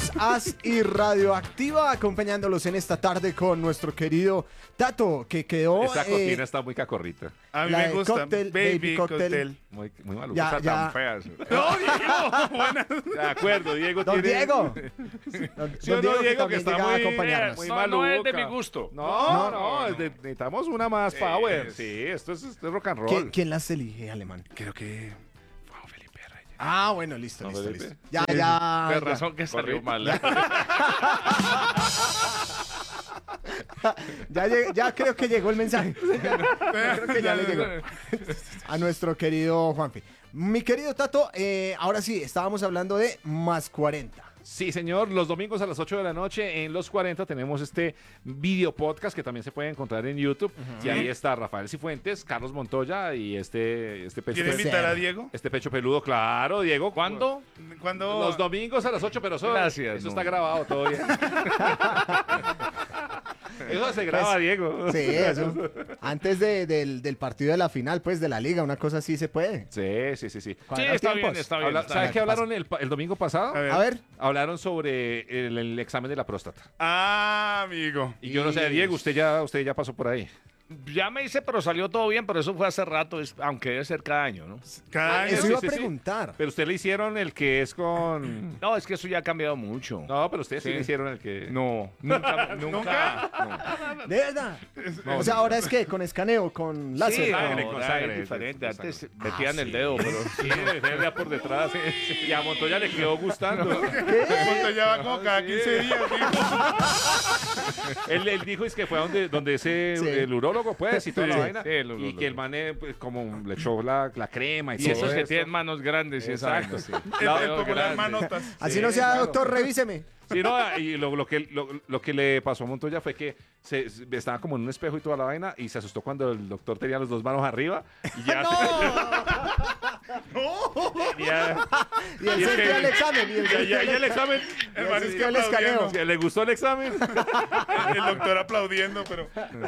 es As y Radioactiva, acompañándolos en esta tarde con nuestro querido Tato, que quedó... Esa cortina está muy cacorrita. A mí la me de gusta. Cocktail, Baby Cocktail. Muy maluca. Ya, Está ya. tan fea. No, Diego. Buenas. De acuerdo, Diego Don tiene... Diego. ¿Sí o no, Diego, que también está llega a muy, acompañarnos. muy No, maluca? no es de mi gusto. No, necesitamos una más power. Sí, esto es rock and roll. ¿Quién las elige, Alemán? Creo que Juan Felipe Reyes. Ah, bueno, listo, No, listo, Felipe. listo. Ya. De razón que salió mal. Ya creo que llegó el mensaje. Creo que ya le llegó a nuestro querido Juanfi. Mi querido Tato, ahora sí, estábamos hablando de Más 40. Sí, señor. Los domingos a las 8 de la noche en Los 40 tenemos este video podcast que también se puede encontrar en YouTube. Y ahí está Rafael Cifuentes, Carlos Montoya y este pecho ¿Quiere peludo. invitar a Diego? Este pecho peludo, claro, Diego. ¿Cuándo? Cuando Los domingos a las 8, pero eso, Gracias, eso no. está grabado todo bien. Eso se graba, Diego. Sí, eso. Antes del partido de la final, pues, de la liga, una cosa así se puede. Sí. Sí, Cuadrar está bien, tiempos. está bien. ¿Sabes Está qué bien. hablaron el domingo pasado? A ver. A ver, Hablaron sobre el examen de la próstata. Ah, amigo. Y yo no sé, Diego, usted ya pasó por ahí. Ya me hice, pero salió todo bien, pero eso fue hace rato, aunque debe ser cada año, ¿no? Cada año. eso sí, iba a sí, sí. preguntar. Pero usted le hicieron el que es con... No, es que eso ya ha cambiado mucho. No, pero ustedes sí Sí. le hicieron el que... No, nunca. No. De verdad. O sea, ahora es que con escaneo, con láser. Sí, sangre, no, con ya sangre, es diferente. con Antes sangre. metían el dedo, pero... Sí, ya por detrás. Y a Montoya le quedó gustando. Ya va como cada 15 días. Él dijo es que fue donde ese Sí. el urólogo, pues, y toda la Sí, vaina. sí, el y urólogo. que el man pues, como le echó la crema y, Y todo esos que esto. tienen manos grandes y esa Exacto. vaina, sí. El popular manotas. Así Sí, no sea, claro. doctor, revíseme. Sí, no, y lo que le pasó a Montoya fue que estaba como en un espejo y toda la vaina y se asustó cuando el doctor tenía las dos manos arriba y ya... ya Y él Y es se que- envió el examen. Y él se ya el examen. El man asistió está al escaneo. aplaudiendo. ¿Le gustó el examen? El doctor aplaudiendo, pero.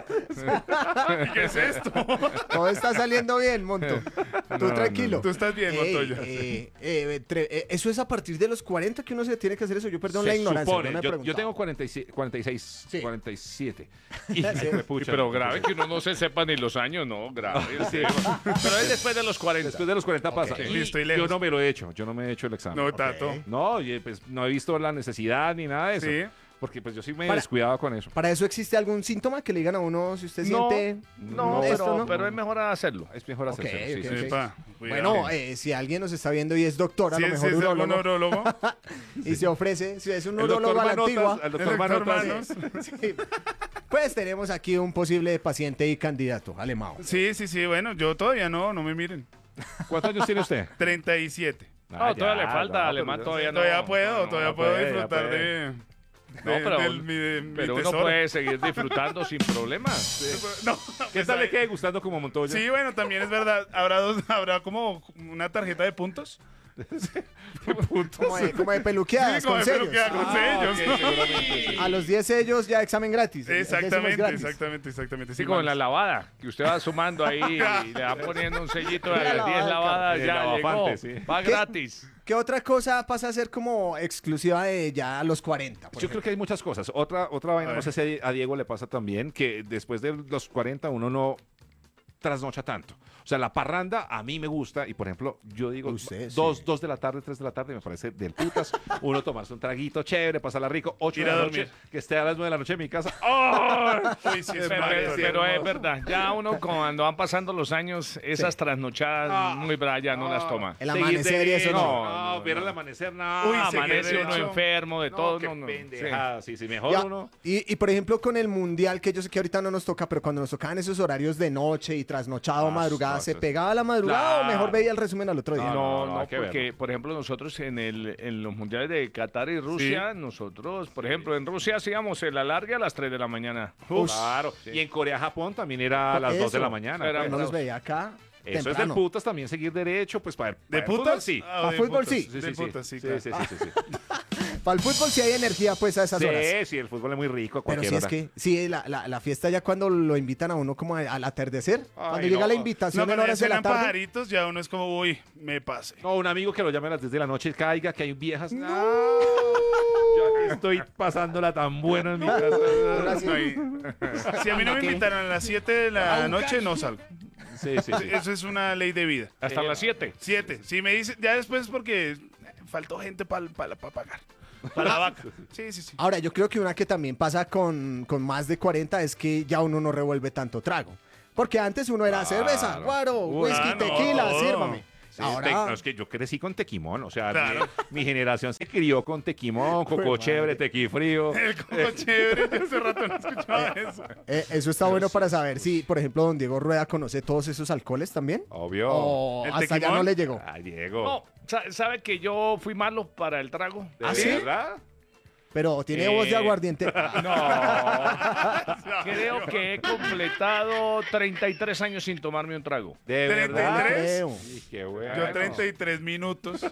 ¿Qué es esto? Todo está saliendo bien, Monto. Tú tranquilo. Tú estás bien, Montoya. Eso es a partir de los 40 que uno se tiene que hacer eso. Yo perdón la Se ignorancia. supone. no he Yo preguntado. tengo 46, Sí. 47. Sí. Pero grave que uno no se sepa ni los años, no, grave. Sí. Pero es después de los 40. Después de los 40 pasa. Y Listo, y yo lejos. no me lo he hecho. Yo no me he hecho el examen. No, Tato. No, y, pues no he visto la necesidad ni nada de eso. Sí. Porque pues yo sí me he Para- descuidado con eso. ¿Para eso existe algún síntoma que le digan a uno si usted No, siente no, esto, no? pero es mejor hacerlo. Es mejor hacerlo. Ok, sí, ok, sí, ok. sí. Epa, Bueno, cuidado. si alguien nos está viendo y es doctor, a Sí, lo sí, mejor es algún urólogo, urólogo. y se ofrece, si es un El doctor urólogo a la antigua, Manotas, el El doctor doctor Manotas. Manos. sí, pues tenemos aquí un posible paciente y candidato, Alemão. Sí, bueno, yo todavía no me miren. ¿Cuántos años tiene usted? 37. No, todavía le falta, Alemán pero- todavía no. Todavía puedo, todavía puedo puede, disfrutar puede. de. No, pero, de mi pero uno tesoro. puede seguir disfrutando sin problemas. No, ¿Qué pues tal le ahí- quede gustando como Montoya? Sí, bueno, también es verdad. Habrá como una tarjeta de puntos. Como de peluqueadas, Sí, como con de sellos. peluqueada con sellos. ok, ¿no? seguramente, sí. A los 10 sellos ya examen gratis. el décimo es Exactamente, gratis. exactamente. Sí, como en la lavada, que usted va sumando ahí y le va poniendo un sellito de La las 10 lavada, lavadas, el ya lavafante, llegó, sí. va ¿Qué? gratis. ¿Qué otra cosa pasa a ser como exclusiva de ya a los 40? por Yo creo que hay muchas cosas. Otra vaina, A no sé si a Diego le pasa también, que después de los 40 uno no trasnocha tanto. O sea, la parranda a mí me gusta y, por ejemplo, yo digo, Usted, sí. 2 de la tarde, 3 de la tarde me parece del putas. Uno tomarse un traguito chévere, pasarla rico, 8 Ir de a la dormir. noche, que esté a las 9 de la noche en mi casa. ¡Oh! Uy, sí, es Pero, hermoso. pero es verdad, ya uno cuando van pasando los años, esas trasnochadas muy bravas ya no las toma. El Seguir amanecer y de- eso no. no. Ver el amanecer, no. Uy, Amanece seguir uno derecho. enfermo de todo. qué No, no. pendejada. Sí, mejor Ya, uno. y por ejemplo con el mundial, que yo sé que ahorita no nos toca, pero cuando nos tocaban esos horarios de noche y trasnochado, madrugada, ¿se pegaba la madrugada o mejor veía el resumen al otro día? No, hay que porque, verlo. por ejemplo, nosotros en los mundiales de Qatar y Rusia, nosotros, por ejemplo, en Rusia hacíamos el alargue a las 3 de la mañana. Claro. Y en Corea, Japón también era a las 2 de la Eso. mañana. Era- pues. No los veía acá. Eso es del temprano. putas también seguir derecho, pues para ¿De fútbol, putas? sí. Ah, Pa' de fútbol, putas. sí. De putas, sí, sí, claro. sí, sí. Para el fútbol sí hay energía pues a esas horas. Sí, el fútbol es muy rico a Pero cualquier sí es hora. que, sí, la fiesta ya cuando lo invitan a uno como al atardecer, cuando llega no. la No, invitación en pero ya horas de la serán tarde. pajaritos, ya uno es como, uy, me pase. No, un amigo que lo llame a las 10 de la noche y caiga, que hay viejas. No. estoy pasándola tan bueno en mi casa. No, si a mí no me invitaron a las 7 de la noche, no salgo. Sí. Eso es una ley de vida. Hasta las 7. 7. Si me dicen, ya después es porque faltó gente para pagar. Para la vaca. Sí. Ahora, yo creo que una que también pasa con más de 40 es que ya uno no revuelve tanto trago. Porque antes uno era cerveza, guaro, whisky, no. tequila, sírvame. Sí, Ahora, no, es que yo crecí con tequimón, o sea, Claro. mi generación se crió con tequimón, coco chévere, tequi frío. El coco chévere, yo hace rato no escuchaba eso. eso está bueno para saber si, por ejemplo, don Diego Rueda conoce todos esos alcoholes también. Obvio. O ¿El hasta allá tequimón? no le llegó. Ay, Diego. No, ¿sabe que yo fui malo para el trago? ¿De ¿sí? verdad? Pero tiene voz de aguardiente. No. Creo que he completado 33 años sin tomarme un trago. ¿De 33? verdad? Creo. Sí, qué bueno. Yo 33 minutos.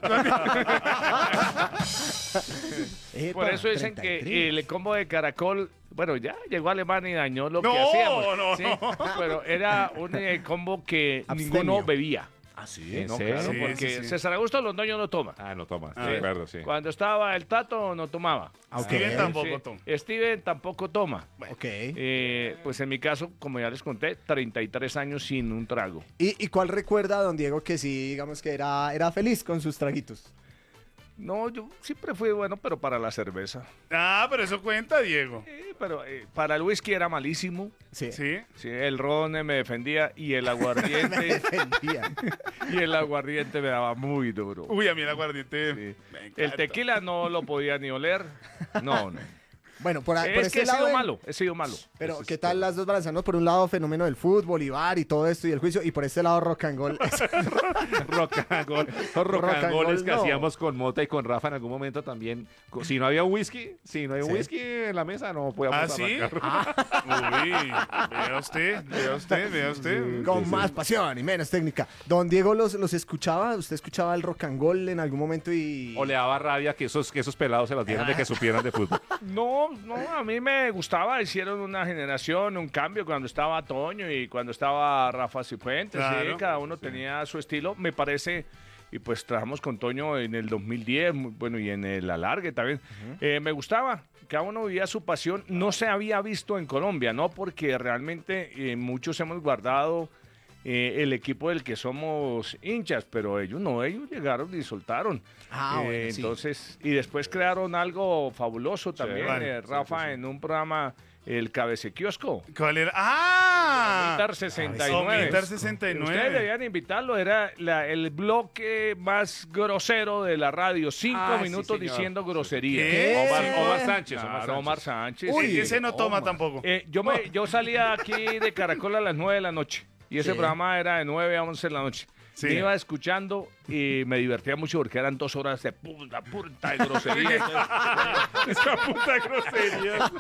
Epa, Por eso dicen 33. que el combo de Caracol, bueno, ya llegó a Alemania y dañó lo No, que hacíamos. no, ¿sí? Pero era un combo que Abstemio. ninguno bebía. ¿Ah, sí? ¿En No, serio? claro, Sí, porque sí, sí. César Augusto Londoño no toma. Ah, no tomas, Ah, de acuerdo, sí. Cuando estaba el Tato, no tomaba. Ok. Steven tampoco Sí. toma. Steven tampoco toma. Ok. Pues en mi caso, como ya les conté, 33 años sin un trago. ¿Y cuál recuerda, don Diego, que sí, digamos que era feliz con sus traguitos? No, yo siempre fui bueno, pero para la cerveza. Ah, pero eso cuenta, Diego. Pero para el whisky era malísimo. Sí. Sí. Sí, el ron me defendía y el Me aguardiente defendía. me daba muy duro. Uy, a mí el aguardiente. Sí. me encanta. El tequila no lo podía ni oler. No. Bueno, por Es este que he lado. sido malo, he sido malo. Pero, ¿qué tal las dos balanzando? Por un lado, fenómeno del fútbol, y bar y todo esto y el juicio, y por este lado, rock and roll. Rock and roll. Los rock Rock and and rolls roll, que no. hacíamos con Mota y con Rafa en algún momento también. Si no había whisky, Sí. en la mesa, no podíamos ¿Ah, sí? arrancar. Uy, vea usted. Con más pasión y menos técnica. Don Diego los escuchaba, ¿usted escuchaba el rock and roll en algún momento y...? O le daba rabia que esos pelados se las dieran de que supieran de fútbol. No, a mí me gustaba. Hicieron una generación, un cambio cuando estaba Toño y cuando estaba Rafa Cifuentes. Claro, Sí, cada uno tenía su estilo, me parece. Y pues trabajamos con Toño en el 2010, bueno, y en el alargue también. Me gustaba. Cada uno vivía su pasión. No se había visto en Colombia, ¿no? Porque realmente muchos hemos guardado el equipo del que somos hinchas, pero ellos no, ellos llegaron y soltaron. Ah, bueno, sí. Entonces, y después crearon algo fabuloso también, vale. Rafa, en un programa, el Cabecequiosco. ¿Cuál era? ¡Ah! Militar 69. Militar 69. Ustedes debían invitarlo, era el bloque más grosero de la radio, 5 Ah, sí, minutos señor. diciendo groserías. ¿Qué? Omar Sánchez. Claro, Omar Sánchez. Uy, Sí. ese no toma tampoco. Yo salía aquí de Caracol a las 9 de la noche y ese Sí. programa era de 9 a 11 de la noche. Sí. Me iba escuchando y me divertía mucho porque eran 2 horas de punta de grosería. Esa puta grosería.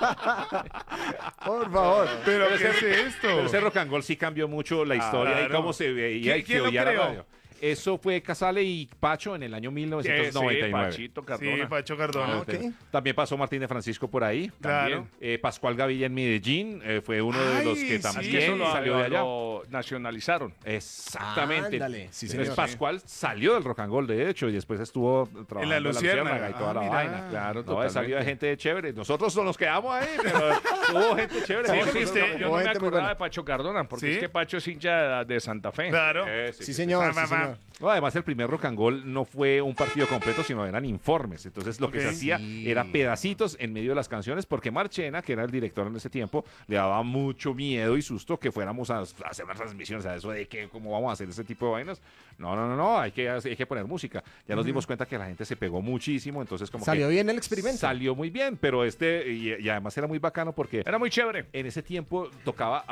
Por favor. ¿Pero Pero qué es ese- esto? Pero ese rock and roll sí cambió mucho la historia y claro. cómo se veía y ¿Quién se lo oía la creó? radio. Eso fue Casale y Pacho en el año 1999. Pachito Cardona. Sí, Pacho Cardona. Ah, ok. También pasó Martín de Francisco por ahí. Claro. Pascual Gavilla en Medellín fue uno de los Ay, que sí. también Es que eso salió de allá. lo nacionalizaron. Exactamente. Ándale, sí, Entonces señor. Pascual salió del rock and roll, de hecho, y después estuvo trabajando En la en Luciérnaga. y toda la Mira. vaina. Claro, No, totalmente. salió de gente chévere. Nosotros nos quedamos ahí, pero hubo gente chévere. Sí, Nosotros porque no- usted- Yo no me Gente muy acordaba buena. de Pacho Cardona, porque ¿Sí? es que Pacho es hincha de Santa Fe. Claro. Sí, señor. Va, Sí, va, va. señor. No, además, el primer rock and roll no fue un partido completo, sino eran informes. Entonces, lo que Ok. se hacía Sí. era pedacitos en medio de las canciones, porque Marchena, que era el director en ese tiempo, le daba mucho miedo y susto que fuéramos a hacer las transmisiones, a eso de que cómo vamos a hacer ese tipo de vainas. No, hay que poner música. Ya nos dimos cuenta que la gente se pegó muchísimo, entonces como Salió que bien el experimento. salió muy bien, pero y además era muy bacano porque Era muy chévere. en ese tiempo tocaba,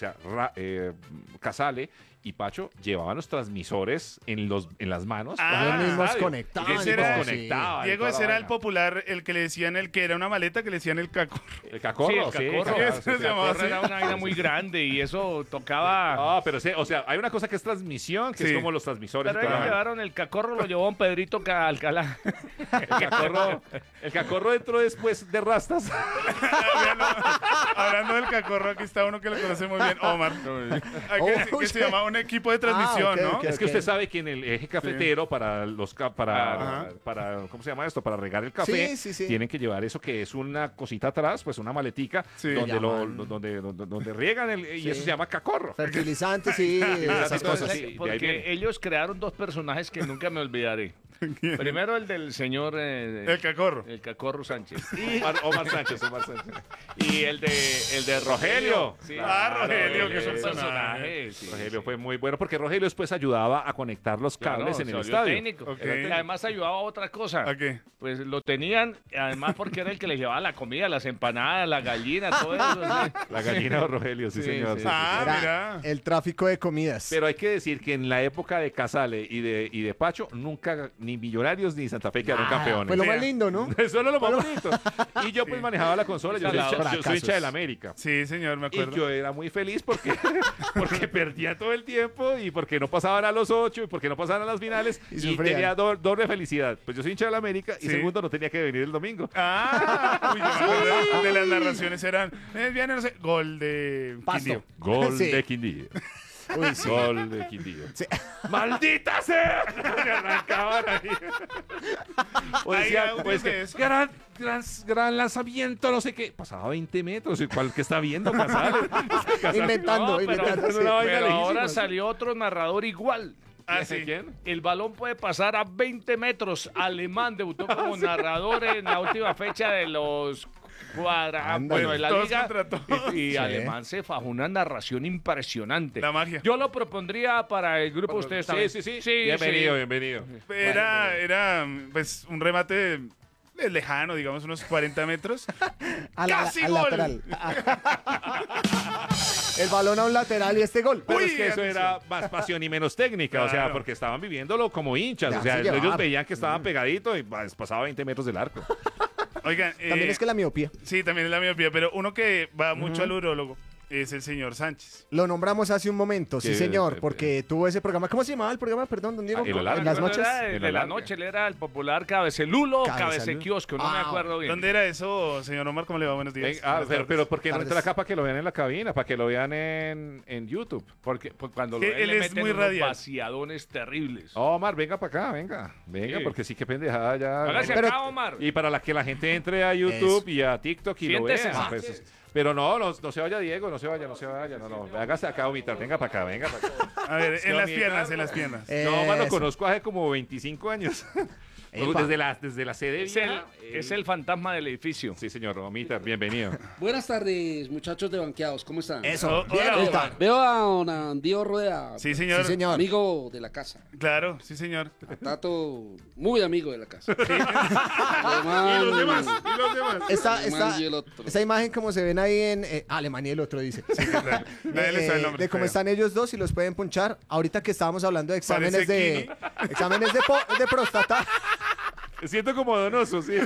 Casale y Pacho llevaban los transmisores en las manos. Ah, Ellos al mismos estadio. conectaban Ellos y todo, mismos sí. conectaban y Diego, toda ese la era el vaina. popular, el que le decían el que era una maleta, que le decían el caco. El cacorro, Sí, el cacorro. sí, Ese se llamaba Corre era una vaina muy grande y eso tocaba. Ah, pero hay una cosa que es transmisión, que Sí. es como los transmisores. Pero y toda ellos la vaina. llevaron el cacorro, lo llevó un Pedrito Alcalá. El cacorro entró después de rastas. Hablando del cacorro, aquí está uno que lo conoce muy bien, Omar. Que se llama un equipo de transmisión, ok, ¿no? ok. Es que usted sabe que en el eje cafetero para ¿cómo se llama esto? Para regar el café, Sí. tienen que llevar eso que es una cosita atrás, pues una maletica Sí. donde riegan y eso se llama cacorro. Fertilizante, sí, esas cosas. Sí, de ahí Porque viene. ellos crearon dos personajes que nunca me olvidaré. Primero el del señor El cacorro. el Cacorro Sánchez. Omar Sánchez. Y el de Rogelio. Sí. Rogelio, que es un personaje. Sí, Rogelio sí. fue muy bueno porque Rogelio después ayudaba a conectar los cables en el estadio. Técnico. Ok. Y además ayudaba a otra cosa. ¿A qué? Pues lo tenían, además porque era el que le llevaba la comida, las empanadas, la gallina, todo eso. Sí. La gallina de Rogelio, sí, Sí, señor. sí. sí, sí, sí. Era Mira. el tráfico de comidas. Pero hay que decir que en la época de Casale y de Pacho, nunca ni Millonarios ni Santa Fe quedaron campeones. Fue lo Vea. más lindo, ¿no? Eso era lo más bonito. Y yo pues manejaba la consola, yo soy Fracasos. hincha del América. Sí, señor, me Y acuerdo. yo era muy feliz porque perdía todo el tiempo y porque no pasaban a los 8 y porque no pasaban a las finales Y y sufrían. tenía doble felicidad. Pues yo soy hincha del América y Sí. segundo no tenía que venir el domingo. Uy, yo me acuerdo de las narraciones eran, viene, no sé, gol de Pasto. Quindío. Gol Sí. de Quindío. Uy, sí. Gol de Quindío. Sí. ¡Maldita sea! Me arrancaban ahí. O Hay decía, audios pues, de eso. gran lanzamiento, no sé qué. Pasaba 20 metros. ¿Y cuál que está viendo Casale? Inventando, No, pero- inventando. pero una vaina Pero ahora lejísima. salió otro narrador igual. Ah, sí. ¿Quién? El balón puede pasar a 20 metros. Alemán debutó como narrador en la última fecha de los Ándale. bueno, de la Todos liga. contra todos. Y Sí. Alemán se fajó una narración impresionante. La magia. Yo lo propondría para el grupo de ustedes también. Sí. Bienvenido, bienvenido. Era pues un remate lejano, digamos, unos 40 metros. ¡Casi al gol! lateral. El balón a un lateral y este gol. Pero Uy, es que eso atención. era más pasión y menos técnica, o sea, Claro. porque estaban viviéndolo como hinchas, o Dejarse sea, llevar. ellos veían que estaban pegaditos y pues, pasaba 20 metros del arco. Oigan, También es que la miopía. sí, también es la miopía, pero uno que va mucho al urólogo es el señor Sánchez. Lo nombramos hace un momento, sí Que- señor, porque tuvo ese programa. ¿Cómo se llamaba el programa? Perdón, don Diego. El Alargue. En las noches. Era En de la Alargue. noche, él era el popular cabecelulo, Cabezalulo. cabecequiosco, no me acuerdo bien. ¿Dónde era eso, señor Omar? ¿Cómo le va? Buenos días. Buenas Pero tardes. ¿por qué no Tardes. entra acá para que lo vean en la cabina, para que lo vean en YouTube? Porque pues, cuando lo Que ven, él le es meten muy unos radial. vaciadones terribles. Omar, venga para acá, venga, Sí. porque sí que pendejada ya. Hágase Pero- acá, Omar. Y para la que la gente entre a YouTube Eso. y a TikTok y Siéntese, lo vea. ah. Pues, pero no se vaya Diego, no se vaya, no. Hágase acá, Omita, venga para acá, venga para acá. A ver, Sí, en las bonita. piernas, en las piernas. No, Omar lo Eso. conozco hace como 25 años. Epa. desde la sede Es el, vieja, es el fantasma del edificio. Sí, señor, Omita, bienvenido. Buenas tardes, muchachos de Banqueados, ¿cómo están? Eso. Hola, Bien, Omar. Omar. Veo a don Andío Rueda, Sí, señor. Sí, señor. amigo de la casa. Claro, sí, señor. A Tato, muy amigo de la casa. ¿Y los demás? Esta, Y el otro. esa imagen como se ven ahí en Alemania y el otro dice. Nadie le sabe el nombre. De cómo feo. están ellos dos y los pueden punchar. Ahorita que estábamos hablando de exámenes Parece exámenes de próstata. Siento como donoso, sí.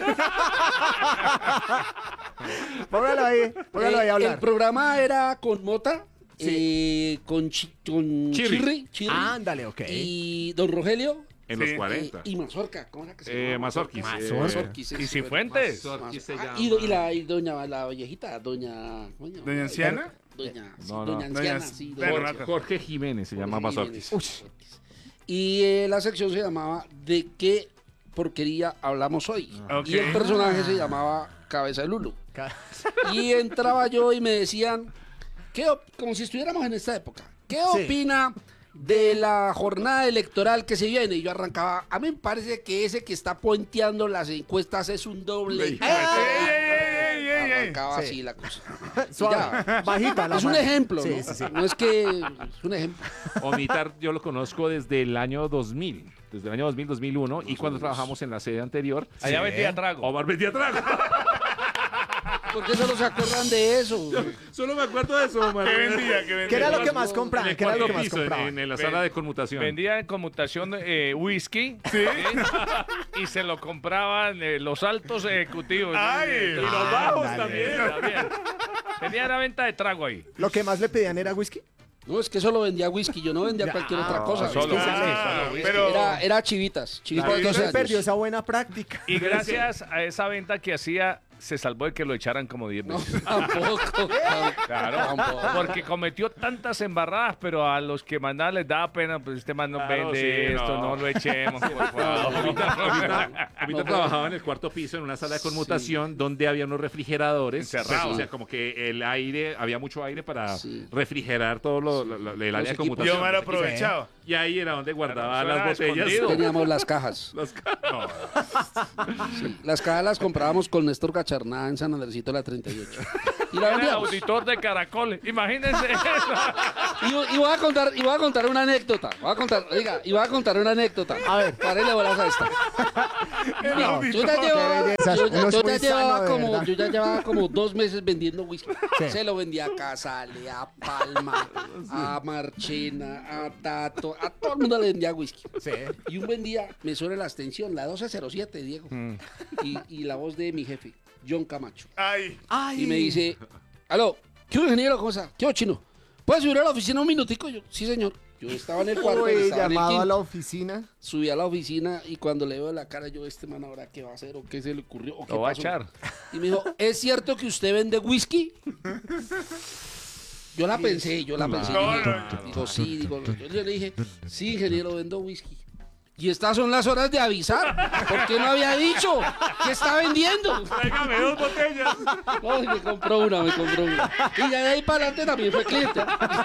Póngalo ahí a El hablar. programa era con Mota, con Chirri. Chirri, Ándale, ok. y don Rogelio En Sí. los 40. y Mazorca, ¿cómo era que se llamaba? Mazorquis. Mazorquis, sí, Y sí, Cifuentes. Mazorquis se llama. y doña, la viejita, doña... ¿Doña Anciana? Doña, sí, No, no. doña anciana, Doña- sí. Bueno, doña- no me acuerdo. Jorge Jiménez se llama Mazorquis. Mazorquis. Y la sección se llamaba ¿De qué porquería hablamos hoy? Ok. Y el personaje se llamaba Cabeza de Lulu. Y entraba yo y me decían, como si estuviéramos en esta época, ¿qué Sí. opina de la jornada electoral que se viene? Y yo arrancaba, a mí me parece que ese que está puenteando las encuestas es un doble. ¡Ey, ey, ey, ey! Arrancaba Sí. así la cosa. Suave, bajita la Es un mano. ejemplo, Sí, ¿no? sí, sí. No es que es un ejemplo. Omitar yo lo conozco desde el año 2000. Desde el año 2000, 2001. Y cuando trabajamos en la sede anterior, Allá vendía trago. Omar vendía trago. ¿Por qué solo se acuerdan de eso? Solo me acuerdo de eso, Omar. ¿Qué vendía? ¿Qué vendía? ¿Qué era lo que más En compraban? el ¿Qué era lo que cuarto más piso, compraban? en la sala de conmutación. Vendía en conmutación whisky y se lo compraban los altos ejecutivos. ¡Ay! Y Y los bajos Ándale. también. Tenía la venta de trago ahí. Lo que más le pedían era whisky. No, es que solo vendía whisky, yo no vendía Ya, cualquier otra cosa. solo Es que whisky, Ah, solo whisky. pero Era chivitas, chivitas de Porque 12 se años. perdió esa buena práctica. Y gracias a esa venta que hacía, se salvó de que lo echaran como 10 No, veces. tampoco. Claro, Tampoco. porque cometió tantas embarradas, pero a los que mandaban les daba pena, pues este man no Claro, vende sí, esto, no. no lo echemos, por favor. Ahorita trabajaba en el cuarto piso en una sala de conmutación donde había unos refrigeradores Encerrados. pues, o sea, como que el aire, había mucho aire para Sí. refrigerar todo el área de equipos. conmutación. Yo me lo aprovechaba. Y ahí era donde guardaba Claro, las eso era botellas. escondido. Teníamos las cajas. Sí, las cajas las comprábamos con Néstor Cacharná en San Andresito de la 38. Y la Era el vendíamos. auditor de Caracol, imagínense eso. Y voy a contar una anécdota. Voy a contar una anécdota. A ver. Párele bolas a esta. No, Yo ya llevaba, belleza. yo- Uno es yo muy ya sano, llevaba de como, verdad. yo ya llevaba como 2 meses vendiendo whisky. Sí. Se lo vendía a Casale, a Palma, a Marchena, a Tato, a todo el mundo le vendía whisky. Sí. Y un buen día me suena la extensión, la 1207, Diego. Y la voz de mi jefe, John Camacho. Ay, Y me dice, aló, ¿qué hubo, ingeniero? ¿Cómo está? ¿Qué hubo, chino? ¿Puedes subir a la oficina un minutico? Yo, sí, señor. Yo estaba en el cuarto, él Uy, estaba en el llamado a la quinto. oficina. Subí a la oficina y cuando le veo la cara, yo, este man ahora qué va a hacer o qué se le ocurrió o qué Lo va a pasó? echar. Y me dijo, ¿es cierto que usted vende whisky? Yo la pensé. No, Dije, no, digo, sí, digo, yo le dije, sí, ingeniero, vendo whisky. Y estas son las horas de avisar. ¿Por qué no había dicho? ¿Qué está vendiendo? tráigame 2 botellas. No, y me compró una. Y ya de ahí para adelante también fue cliente.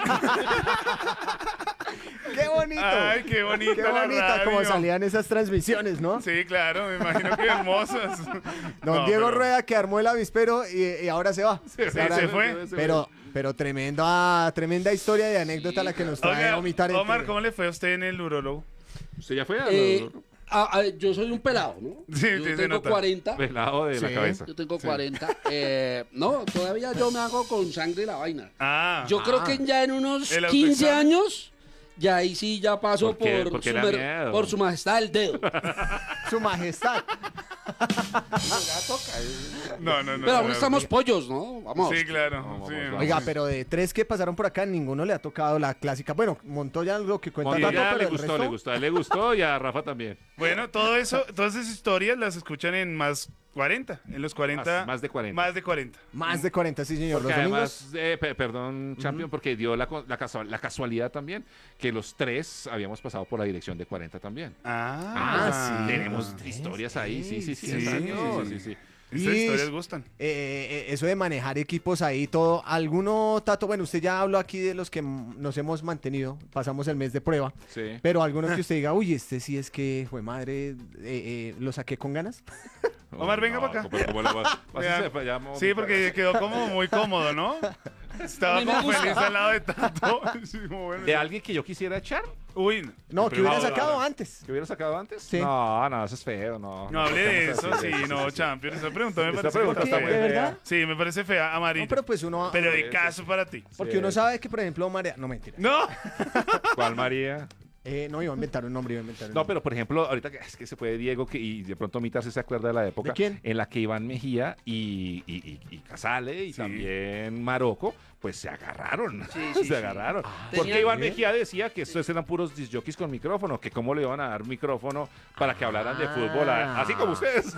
¡Qué bonito! Ay, qué bonita ¡Qué la bonita! Como radio. salían esas transmisiones, ¿no? Sí, claro, me imagino que hermosas. Don No, Diego pero- Rueda que armó el avispero y ahora se va. Sí, se fue. Pero tremenda historia de anécdota la que nos trae Oiga, Omitar. Omar, ¿cómo le fue a usted en el urólogo? ¿Usted ya fue Yo soy un pelado, ¿no? Sí, Yo sí, se tengo nota. 40. pelado de la Sí. cabeza? Yo tengo 40. No, todavía yo me hago con sangre la vaina. Ah, Yo creo que ya en unos ¿El 15 autoexamen? años, ya ahí sí ya paso ¿Por qué? por, ¿Por qué le da miedo? por su majestad el dedo. Su majestad. no. Pero aún estamos pollos, ¿no? Vamos. Sí, claro. Vamos, sí. vamos. Oiga, pero de 3 que pasaron por acá, ninguno le ha tocado la clásica. Bueno, Montoya lo que cuenta Montoya Tato, pero le el gustó, resto- le gustó. A él le gustó y a Rafa también. Bueno, todo eso, todas esas historias las escuchan en más 40. En los 40. Más de 40. Más de 40. Más de 40, sí, señor. Porque Los domingos. además, perdón, Champion, porque dio la casualidad también que los 3 habíamos pasado por la dirección de 40 también. Ah, sí. Tenemos historias ahí, sí. sí. exacto, sí. Estas Y- historias gustan. Eso de manejar equipos ahí, todo. ¿Alguno, Tato? Bueno, usted ya habló aquí de los que nos hemos mantenido. Pasamos el mes de prueba. Sí. Pero alguno que usted diga, uy, este sí es que, fue madre, lo saqué con ganas. Omar, venga para acá. ¿Cómo le va? Vea. Pásese para allá, mo- Sí, porque quedó como muy cómodo, ¿no? Estaba A mí me como gusta. feliz al lado de tanto. Sí, como bueno. ¿De alguien que yo quisiera echar? Uy, No, que Pero hubiera ahora, sacado ahora. antes. ¿Que hubiera sacado antes? Sí. No, eso es feo, no. no hable de toquemos eso, así, sí, no, Champion. Esa pregunta me Esta parece pregunta que está está muy ¿De fea. verdad? Sí, me parece fea, amarillo. No, pero pues uno... Pero de caso para ti. Porque uno sabe que, por ejemplo, María... No, mentira. No. ¿Cuál María? No, iba a inventar un nombre, No, pero por ejemplo, ahorita que es que se fue Diego y de pronto Mitar se acuerda de la época ¿De quién? en la que Iván Mejía y Casale y Sí. también Marocco, pues se agarraron. Sí, se agarraron. Porque Tenían- Iván Mejía decía que estos eran puros disjockeys con micrófono, que cómo le iban a dar micrófono para que hablaran de fútbol, así como ustedes.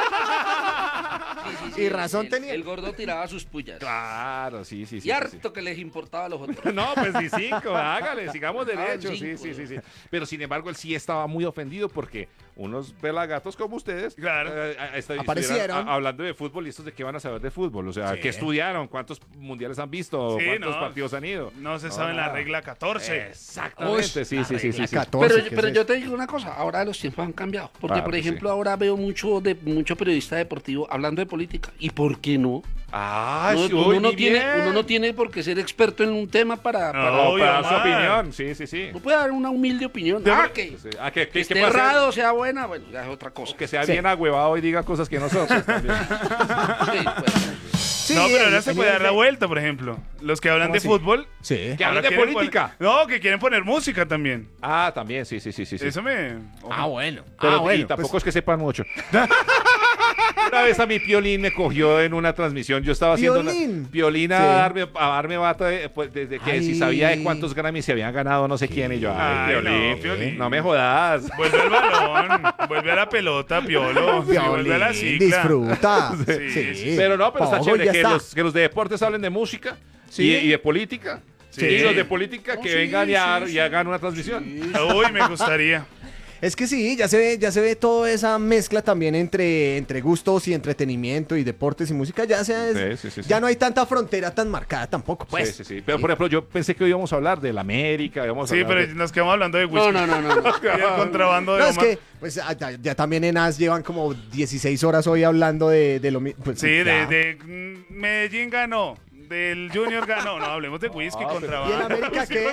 Y razón tenía. El gordo tiraba sus pullas. Claro, sí. Y harto que les importaba a los otros. No, pues ni 5, hágale, sigamos derecho, cinco. sí. Pero sin embargo, él sí estaba muy ofendido porque unos pelagatos como ustedes Claro. Aparecieron. estuvieran hablando de fútbol y estos de qué van a saber de fútbol. O sea, Sí. ¿qué estudiaron? ¿Cuántos mundiales han visto? Sí, ¿Cuántos no. partidos han ido? No se sabe la nada. regla 14. Exactamente, sí. La 14, Pero, ¿qué pero es yo eso? te digo una cosa, ahora los tiempos han cambiado. Porque, Claro por que ejemplo, sí. ahora veo mucho periodista deportivo hablando de política. ¿Y por qué no? Ah, Uno, sí, uno uy, no ni tiene, bien. uno no tiene por qué ser experto en un tema para... No. para- No, para dar su Omar. opinión, sí. uno puede dar una humilde opinión. Que Sí. Ah, que esté puede ser- errado, sea buena, bueno, ya es otra cosa. que sea Sí. bien agüevado y diga cosas que no son. pues, también. Sí, pues. Sí, No, pero ahora el se puede nivel dar la de- vuelta, por ejemplo. Los que hablan ¿Cómo de así? fútbol. Sí. Que ahora hablen de quieren política. No, que quieren poner música también. Ah, también, sí. Eso me... Ah, bueno. Pero, ah, bueno. y tampoco pues, es que sepan mucho. Una vez a mi Piolín me cogió en una transmisión. Yo estaba haciendo ¿Piolín? Piolín a Sí. darme bata pues, desde que si Ay. sabía de cuántos Grammys se habían ganado no sé quién. Y yo, ay, Ay, Piolín, no, Piolín. no me jodas. Vuelve al balón, vuelve a la pelota, Piolo. Sí, vuelve a la Violín, cicla. disfruta. Sí, Sí. Pero no, pero está Ojo, chévere ya que está. los de deportes hablen de música Sí. y de política. Sí. Y los de política que sí, vengan sí, y hagan una transmisión. Uy, me gustaría. Es que sí, ya se ve toda esa mezcla también entre gustos y entretenimiento y deportes y música. Ya Sí. ya no hay tanta frontera tan marcada tampoco, pues. Sí. Pero, por ejemplo, yo pensé que hoy íbamos a hablar de la América. Íbamos a Sí, hablar pero de- nos quedamos hablando de whisky. No. Y el contrabando de No, es Omar. que pues ya también en AS llevan como 16 horas hoy hablando de lo mismo. Pues, Sí, ya. Medellín ganó. Del Junior ganó. No, hablemos de whisky, ¿Y el contrabando. América qué?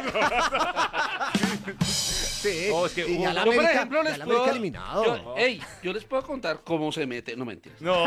Sí, No, es que y ya hubo- la Yo, por América, ejemplo, ya les la puedo, América eliminado. yo les puedo contar cómo se mete. No, mentiras. No,